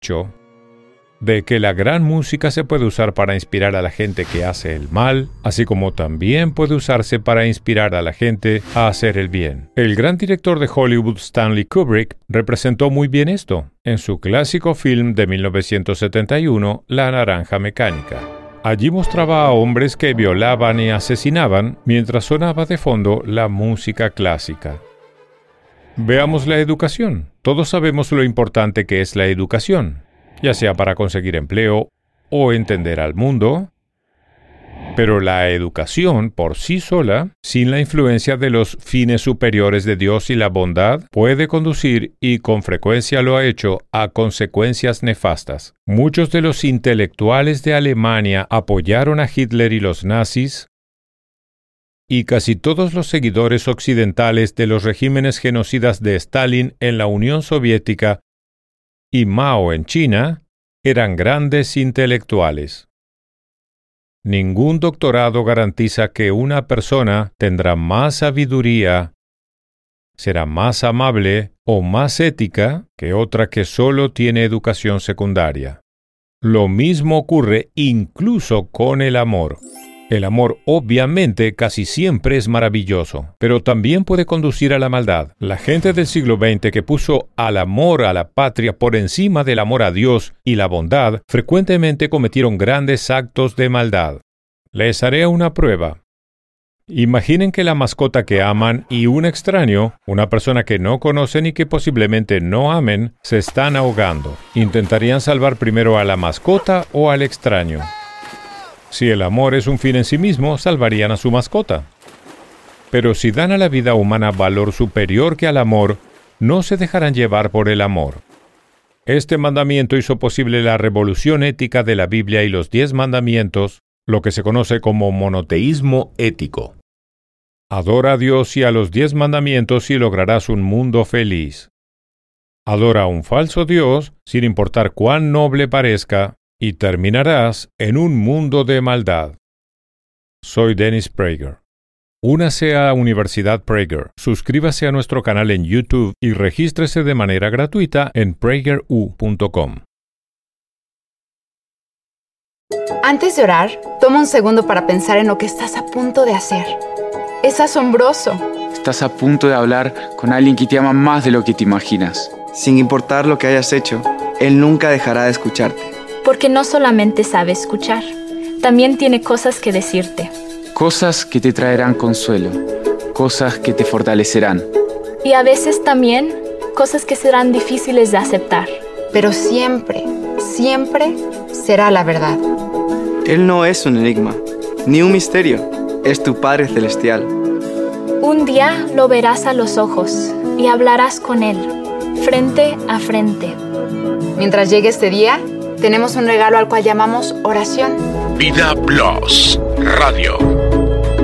hecho de que la gran música se puede usar para inspirar a la gente que hace el mal, así como también puede usarse para inspirar a la gente a hacer el bien. El gran director de Hollywood, Stanley Kubrick, representó muy bien esto en su clásico film de 1971, La Naranja Mecánica. Allí mostraba a hombres que violaban y asesinaban mientras sonaba de fondo la música clásica. Veamos la educación. Todos sabemos lo importante que es la educación, ya sea para conseguir empleo o entender al mundo, pero la educación por sí sola, sin la influencia de los fines superiores de Dios y la bondad, puede conducir, y con frecuencia lo ha hecho, a consecuencias nefastas. Muchos de los intelectuales de Alemania apoyaron a Hitler y los nazis, y casi todos los seguidores occidentales de los regímenes genocidas de Stalin en la Unión Soviética y Mao en China eran grandes intelectuales. Ningún doctorado garantiza que una persona tendrá más sabiduría, será más amable o más ética que otra que solo tiene educación secundaria. Lo mismo ocurre incluso con el amor. El amor obviamente casi siempre es maravilloso, pero también puede conducir a la maldad. La gente del siglo XX que puso al amor a la patria por encima del amor a Dios y la bondad, frecuentemente cometieron grandes actos de maldad. Les haré una prueba. Imaginen que la mascota que aman y un extraño, una persona que no conocen y que posiblemente no amen, se están ahogando. ¿Intentarían salvar primero a la mascota o al extraño? Si el amor es un fin en sí mismo, salvarían a su mascota. Pero si dan a la vida humana valor superior que al amor, no se dejarán llevar por el amor. Este mandamiento hizo posible la revolución ética de la Biblia y los 10 mandamientos, lo que se conoce como monoteísmo ético. Adora a Dios y a los 10 mandamientos y lograrás un mundo feliz. Adora a un falso Dios, sin importar cuán noble parezca, y terminarás en un mundo de maldad. Soy Dennis Prager. Únase a Universidad Prager, suscríbase a nuestro canal en YouTube y regístrese de manera gratuita en prageru.com. Antes de orar, toma un segundo para pensar en lo que estás a punto de hacer. Es asombroso. Estás a punto de hablar con alguien que te ama más de lo que te imaginas. Sin importar lo que hayas hecho, Él nunca dejará de escucharte. Porque no solamente sabe escuchar, también tiene cosas que decirte. Cosas que te traerán consuelo, cosas que te fortalecerán. Y a veces también cosas que serán difíciles de aceptar. Pero siempre, siempre será la verdad. Él no es un enigma, ni un misterio. Es tu Padre Celestial. Un día lo verás a los ojos y hablarás con Él, frente a frente. Mientras llegue este día, tenemos un regalo al cual llamamos oración. Vida Plus Radio.